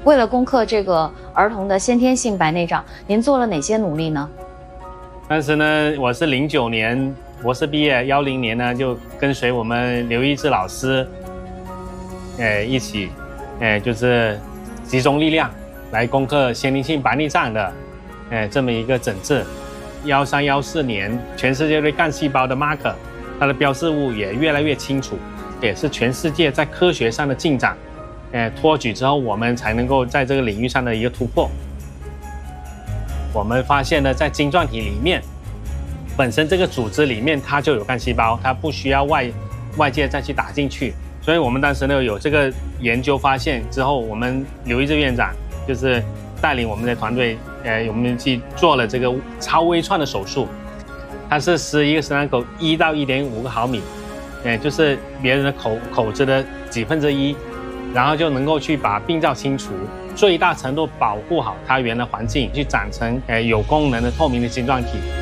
为了攻克这个儿童的先天性白内障，您做了哪些努力呢？ 当时呢，我是09年博士毕业，10年呢就跟随我们刘一志老师，一起，就是集中力量来攻克先天性白内障的，这么一个诊治。13、14年，全世界对干细胞的 marker， 它的标示物也越来越清楚，也是全世界在科学上的进展，托举之后，我们才能够在这个领域上的一个突破。我们发现呢，在晶状体里面，本身这个组织里面它就有干细胞，它不需要外界再去打进去。所以我们当时呢有这个研究发现之后，我们刘一志院长就是带领我们的团队，我们去做了这个超微创的手术。它是使一个生长口1到1.5个毫米，就是别人的口子的1/10，然后就能够去把病灶清除，最大程度保护好它原来环境，去长成有功能的透明的晶状体。